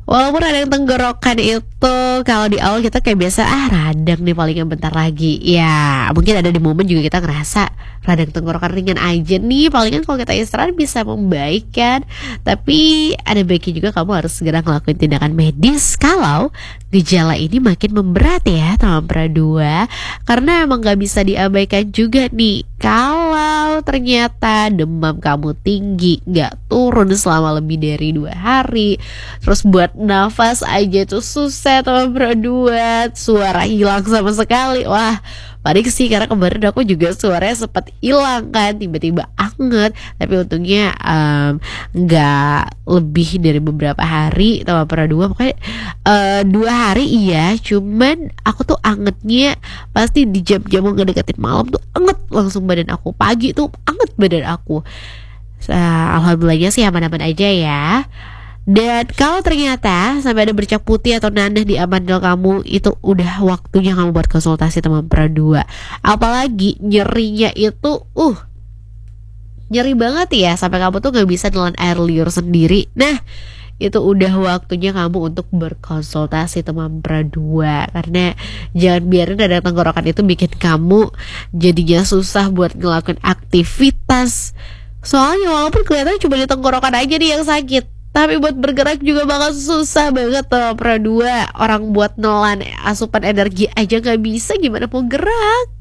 Walaupun radang tenggorokan itu kalau di awal kita kayak biasa radang nih palingan bentar lagi. Ya mungkin ada di momen juga kita ngerasa radang tenggorokan ringan aja nih, palingan kalau kita istirahat bisa membaik kan. Tapi ada baiknya juga kamu harus segera ngelakuin tindakan medis kalau gejala ini makin memberat ya teman Pradua. Karena emang gak bisa diabaikan juga nih kalau ternyata demam kamu tinggi gak turun selama lebih dari 2 hari. Terus buat nafas aja tuh susah teman Pradua, suara hilang sama sekali. Wah panik sih, karena kemarin aku juga suaranya sempat hilang kan, tiba-tiba anget. Tapi untungnya nggak lebih dari beberapa hari teman Pradua. Pokoknya 2 hari iya, cuman aku tuh angetnya pasti di jam-jam mau ngedeketin malam tuh anget langsung badan aku, pagi tuh anget badan aku. Alhamdulillahnya sih aman-aman aja ya. Dan kalau ternyata sampai ada bercak putih atau nanah di amandel kamu, itu udah waktunya kamu buat konsultasi teman Pradua. Apalagi nyerinya itu nyeri banget ya, sampai kamu tuh gak bisa nelan air liur sendiri. Nah itu udah waktunya kamu untuk berkonsultasi teman Pradua. Karena jangan biarin radang tenggorokan itu bikin kamu jadinya susah buat ngelakuin aktivitas. Soalnya walaupun kelihatan cuma di tenggorokan aja nih yang sakit, tapi buat bergerak juga bakal susah banget tuh Pradua. Orang buat nelan asupan energi aja gak bisa, gimana mau gerak?